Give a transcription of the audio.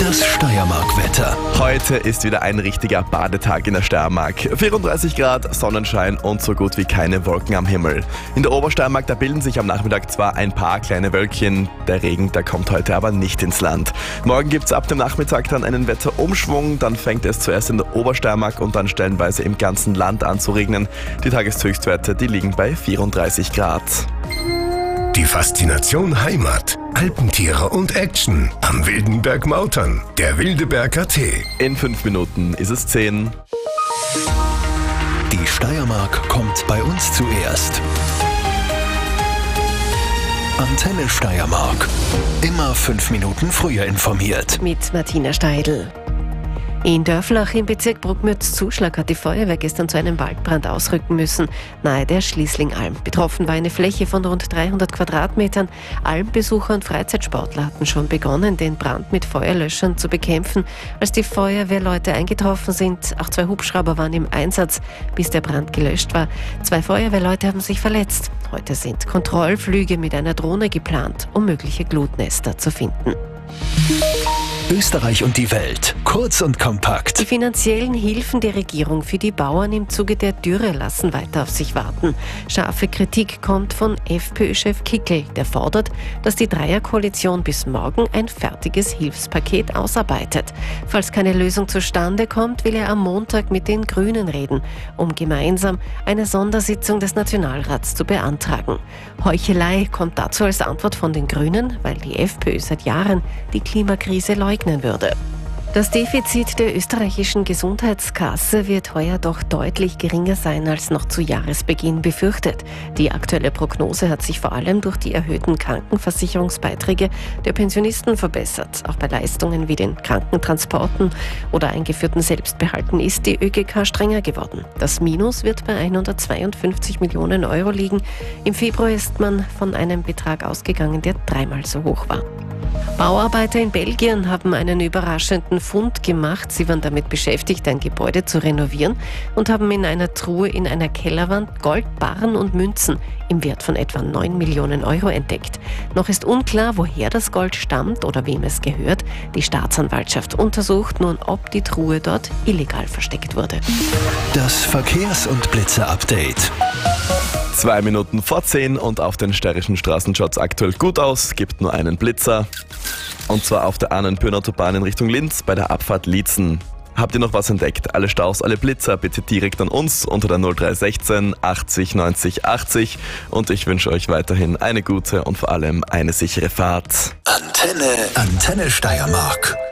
Das Steiermark-Wetter. Heute ist wieder ein richtiger Badetag in der Steiermark. 34 Grad, Sonnenschein und so gut wie keine Wolken am Himmel. In der Obersteiermark, da bilden sich am Nachmittag zwar ein paar kleine Wölkchen, der Regen, der kommt heute aber nicht ins Land. Morgen gibt's ab dem Nachmittag dann einen Wetterumschwung, dann fängt es zuerst in der Obersteiermark und dann stellenweise im ganzen Land an zu regnen. Die Tageshöchstwerte, die liegen bei 34 Grad. Die Faszination Heimat, Alpentiere und Action am Wildenberg Mautern. Der Wildeberger Tee. In 5 Minuten ist es 10. Die Steiermark kommt bei uns zuerst. Antenne Steiermark. Immer 5 Minuten früher informiert. Mit Martina Steidl. In Dörflach im Bezirk Bruckmütz-Zuschlag hat die Feuerwehr gestern zu einem Waldbrand ausrücken müssen, nahe der Schließlingalm. Betroffen war eine Fläche von rund 300 Quadratmetern. Almbesucher und Freizeitsportler hatten schon begonnen, den Brand mit Feuerlöschern zu bekämpfen. Als die Feuerwehrleute eingetroffen sind, auch 2 Hubschrauber waren im Einsatz, bis der Brand gelöscht war. 2 Feuerwehrleute haben sich verletzt. Heute sind Kontrollflüge mit einer Drohne geplant, um mögliche Glutnester zu finden. Österreich und die Welt. Kurz und kompakt. Die finanziellen Hilfen der Regierung für die Bauern im Zuge der Dürre lassen weiter auf sich warten. Scharfe Kritik kommt von FPÖ-Chef Kickl, der fordert, dass die Dreierkoalition bis morgen ein fertiges Hilfspaket ausarbeitet. Falls keine Lösung zustande kommt, will er am Montag mit den Grünen reden, um gemeinsam eine Sondersitzung des Nationalrats zu beantragen. Heuchelei kommt dazu als Antwort von den Grünen, weil die FPÖ seit Jahren die Klimakrise leugnen würde. Das Defizit der österreichischen Gesundheitskasse wird heuer doch deutlich geringer sein als noch zu Jahresbeginn befürchtet. Die aktuelle Prognose hat sich vor allem durch die erhöhten Krankenversicherungsbeiträge der Pensionisten verbessert. Auch bei Leistungen wie den Krankentransporten oder eingeführten Selbstbehalten ist die ÖGK strenger geworden. Das Minus wird bei 152 Millionen Euro liegen. Im Februar ist man von einem Betrag ausgegangen, der 3-mal so hoch war. Bauarbeiter in Belgien haben einen überraschenden Fund gemacht. Sie waren damit beschäftigt, ein Gebäude zu renovieren und haben in einer Truhe in einer Kellerwand Goldbarren und Münzen im Wert von etwa 9 Millionen Euro entdeckt. Noch ist unklar, woher das Gold stammt oder wem es gehört. Die Staatsanwaltschaft untersucht nun, ob die Truhe dort illegal versteckt wurde. Das Verkehrs- und Blitzer-Update. 2 Minuten vor 10 und auf den steirischen Straßen schaut's aktuell gut aus, gibt nur einen Blitzer. Und zwar auf der Annenbüren-Autobahn in Richtung Linz bei der Abfahrt Liezen. Habt ihr noch was entdeckt? Alle Staus, alle Blitzer bitte direkt an uns unter der 0316 80 90 80 und ich wünsche euch weiterhin eine gute und vor allem eine sichere Fahrt. Antenne Steiermark.